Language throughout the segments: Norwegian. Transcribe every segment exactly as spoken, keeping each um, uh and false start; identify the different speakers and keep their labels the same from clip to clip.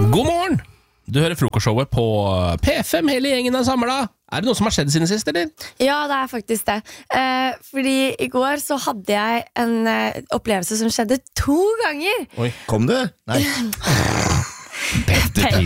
Speaker 1: God morgen! Du hører frokostshowet på P fem, hele gjengen er samlet. Er det noe som har skjedd siden sist, eller?
Speaker 2: Ja, det er faktisk det. Eh, fordi i går så hadde jeg en eh, opplevelse som skjedde to ganger.
Speaker 1: Oi.
Speaker 3: Kom du? Nei.
Speaker 2: Petter,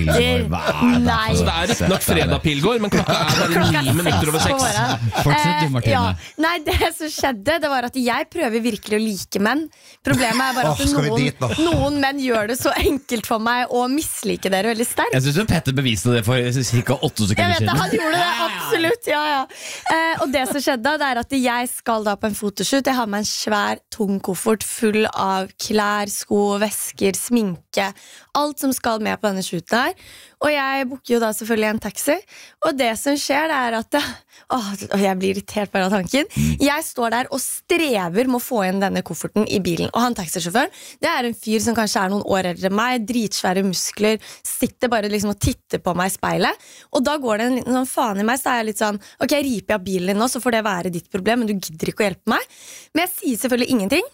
Speaker 2: nei.
Speaker 1: Altså, det er rett nok fredag Pilgaard, men klokka er bare ni minutter over seks.
Speaker 4: Fortsett du, Martine.
Speaker 2: Eh, ja. Nei, det som skjedde, det var at jeg prøver virkelig å like menn. Problemet er bare at
Speaker 3: Åh, skal vi
Speaker 2: noen,
Speaker 3: dit nå?
Speaker 2: noen menn gjør det så enkelt for meg å mislike dere veldig sterkt.
Speaker 4: Jeg synes Petter beviste det for ca. åtte
Speaker 2: Jeg
Speaker 4: sekunder
Speaker 2: vet det,
Speaker 4: siden.
Speaker 2: han gjorde det, absolutt, ja, ja. Eh, og det som skjedde, det er at jeg skal da på en fotoshoot. Jeg har med en svær, tung koffert full av klær, sko, vesker, sminke, alt som skal med på denne shooten her. Og jeg booker jo da selvfølgelig en taxi. Og det som skjer, det er at åh, jeg blir irritert bare av tanken. Jeg står der og strever med å få inn denne kofferten i bilen. Og han taxisjåføren, det er en fyr som kanskje er noen år eldre enn meg, dritsvære muskler, sitter bare liksom og titter på meg i speilet. Og da går det en liten sånn faen i meg, så er jeg litt sånn, ok, jeg riper av bilen din nå, så får det være ditt problem, men du gidder ikke å hjelpe meg. Men jeg sier selvfølgelig ingenting.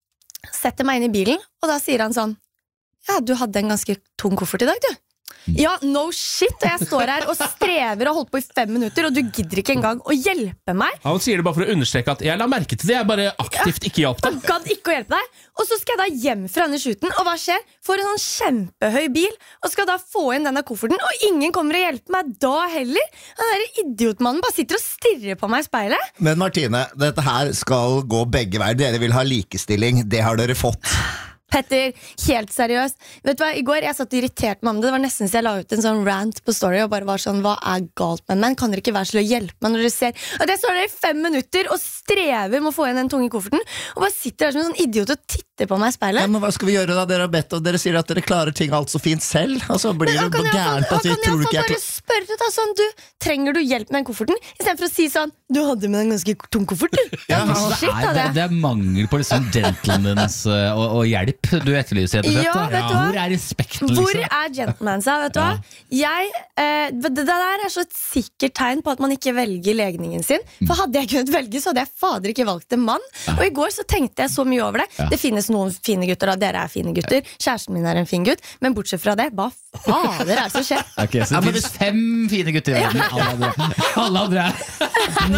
Speaker 2: Setter meg inn i bilen, og da sier han sånn, ja, du hadde en ganske tung koffert i dag, du. Ja, no shit, og jeg står her og strever og holdt på i fem minutter, og du gidder ikke engang å hjelpe meg.
Speaker 1: Han sier det bare for å understreke at jeg la merke til det, jeg bare aktivt ikke hjalp
Speaker 2: Han
Speaker 1: deg.
Speaker 2: gadd ikke å hjelpe deg. Og så skal jeg da hjem fra denne shooten, og hva skjer? Får en sånn kjempehøy bil, og skal da få inn denne kofferten, og ingen kommer og hjelper meg da heller. Den der idiotmannen bare sitter og stirrer på meg i speilet.
Speaker 3: Men Martine, dette her skal gå begge veier. Dere vil ha likestilling. Det har dere fått.
Speaker 2: Petter, helt seriøst. Vet du hva, i går jeg satt irritert meg om det. Det var nesten så jeg la ut en sånn rant på story og bare var sånn, hva er galt med menn? Kan dere ikke være så å hjelpe meg når dere ser at jeg står der i fem minutter og strever med å få inn den tunge kofferten, og bare sitter der som en sånn idiot og titter på meg i
Speaker 3: Ja,
Speaker 2: speilet?
Speaker 3: men hva skal vi gjøre da? Dere har bedt, og dere sier at dere klarer ting alt så fint selv. Altså, blir
Speaker 2: Men
Speaker 3: det
Speaker 2: han kan
Speaker 3: noe
Speaker 2: i hvert
Speaker 3: gærent
Speaker 2: fall-
Speaker 3: at vi
Speaker 2: han kan i
Speaker 3: tror du
Speaker 2: hvert
Speaker 3: ikke
Speaker 2: fall
Speaker 3: er
Speaker 2: bare
Speaker 3: klar?
Speaker 2: spørre da, sånn, du, trenger du hjelp med den kofferten? I stedet for å si sånn, du hadde med en ganske tung koffert, du.
Speaker 3: Ja,
Speaker 2: men
Speaker 3: altså,
Speaker 4: Det
Speaker 2: shit,
Speaker 4: er,
Speaker 2: da,
Speaker 4: det,
Speaker 2: det.
Speaker 4: det er mangel på liksom gentlemans uh, og, og hjelp du etterlyser etter
Speaker 2: Ja,
Speaker 4: dette.
Speaker 2: vet du hva?
Speaker 4: Hvor er respekten,
Speaker 2: Hvor
Speaker 4: liksom?
Speaker 2: er gentlemansa, vet du hva? Jeg, eh, det det der er så et sikkert tegn på at man ikke velger legningen sin. For hadde jeg kunnet velge, så hadde jeg fader ikke valgt en mann. Og i går så tenkte jeg så mye over det.
Speaker 4: Ja.
Speaker 2: Det finnes noen fine gutter, da. Dere er fine gutter. Kjæresten min er en fin gutt. Men bortsett fra det, hva fader er det som skjer?
Speaker 4: Ok, så
Speaker 3: Ja,
Speaker 4: det
Speaker 3: men
Speaker 4: finnes fem fine gutter i verden. Alle andre, alle andre er